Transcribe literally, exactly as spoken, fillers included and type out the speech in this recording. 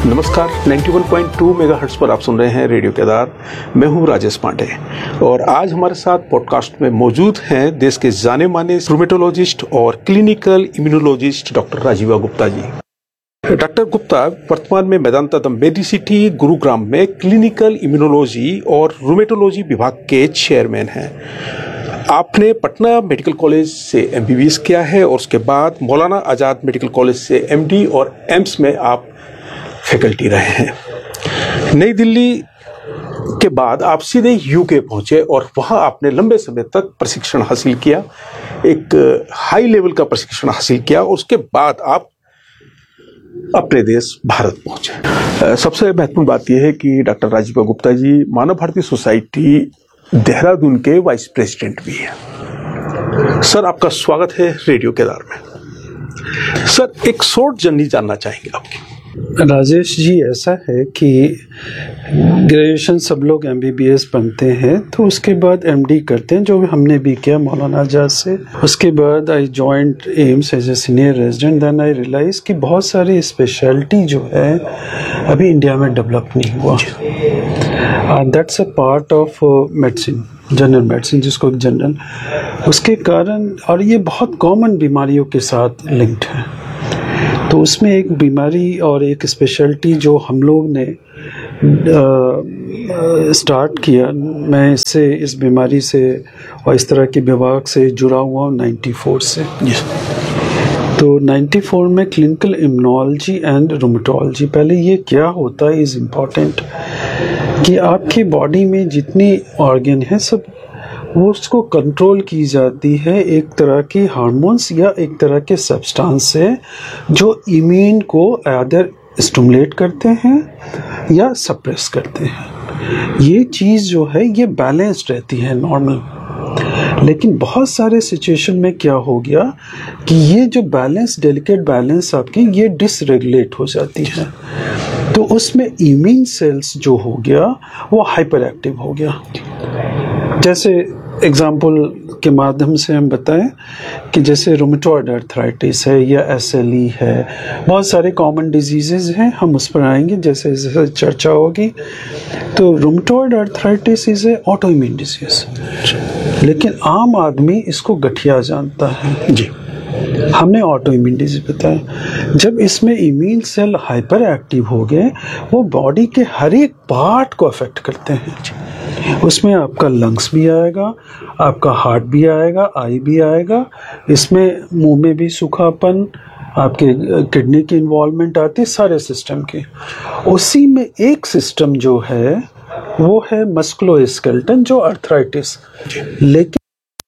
नमस्कार, इक्यानवे पॉइंट दो मेगाहर्ट्ज़ पर आप सुन रहे हैं रेडियो केदार। मैं हूं राजेश पांडे और आज हमारे साथ पॉडकास्ट में मौजूद हैं देश के जाने माने रूमेटोलॉजिस्ट और clinical immunologist doctor राजीवा Gupta ji. Doctor Gupta वर्तमान में मेदांता द मेडिसिटी गुरुग्राम में क्लिनिकल इम्यूनोलॉजी और रूमेटोलॉजी विभाग के चेयरमैन हैं। आपने पटना मेडिकल कॉलेज से एमबीबीएस किया है और उसके बाद मौलाना आज़ाद मेडिकल कॉलेज से एमडी और एम्स में आप फैकल्टी रहे हैं। नई दिल्ली के बाद आप सीधे यूके पहुंचे और वहां आपने लंबे समय तक प्रशिक्षण हासिल किया, एक हाई लेवल का प्रशिक्षण हासिल किया। उसके बाद आप अपने देश भारत पहुंचे। सबसे महत्वपूर्ण बात यह है कि डॉक्टर राजीवा गुप्ता जी मानव भारती सोसाइटी देहरादून के वाइस प्रेसिडेंट भी हैं। सर, आपका स्वागत है रेडियो केदार में। सर, एक शॉर्ट जर्नी जानना चाहेंगे आपकी। राजेश जी, ऐसा है कि ग्रेजुएशन सब लोग एमबीबीएस बनते हैं तो उसके बाद एमडी करते हैं, जो हमने भी किया मौलाना आजाद से। उसके बाद I joined AIIMS as a senior resident. Then I realise कि बहुत सारी स्पेशलिटी जो है अभी इंडिया में डेवलप नहीं हुआ। That's a part of medicine, general medicine जिसको जनरल, उसके कारण, और ये बहुत कॉमन बीमारियों के साथ लिंक्ड है। तो उसमें एक बीमारी और एक स्पेशलिटी जो हम लोग ने स्टार्ट किया, मैं इससे इस बीमारी से और इस तरह के विभाग से जुड़ा हुआ हूँ नाइन्टी फोर से। तो नाइन्टी फोर में क्लिनिकल इम्यूनोलॉजी एंड रूमेटोलॉजी। पहले ये क्या होता है इज़ इम्पॉर्टेंट कि आपकी बॉडी में जितनी ऑर्गन है सब वो उसको कंट्रोल की जाती है एक तरह की हार्मोन्स या एक तरह के सब्सटेंस से, जो इम्यून को आदर स्टिमुलेट करते हैं या सप्रेस करते हैं। ये चीज़ जो है ये बैलेंस्ड रहती है नॉर्मल। लेकिन बहुत सारे सिचुएशन में क्या हो गया कि ये जो बैलेंस, डेलिकेट बैलेंस आपकी ये डिसरेगुलेट हो जाती है। तो उसमें इम्यून सेल्स जो हो गया वो हाइपर एक्टिव हो गया। जैसे एग्जाम्पल के माध्यम से हम बताएं कि जैसे रूमेटॉइड आर्थराइटिस है या एसएलई है, बहुत सारे कॉमन डिजीजेज हैं, हम उस पर आएंगे जैसे जैसे चर्चा होगी। तो rheumatoid arthritis is a auto immune disease, लेकिन आम आदमी इसको गठिया जानता है जी। हमने ऑटो इम्यून डिजीज बताया। जब इसमें इम्यून सेल हाइपर एक्टिव हो गए, वो बॉडी के हर एक पार्ट को अफेक्ट करते हैं। उसमें आपका लंग्स भी आएगा, आपका हार्ट भी आएगा, आई भी आएगा, इसमें मुंह में भी सूखापन, आपके किडनी की इन्वॉल्वमेंट आती है, सारे सिस्टम के। उसी में एक सिस्टम जो है वो है मस्कुलोस्केलेटल, जो आर्थराइटिस। लेकिन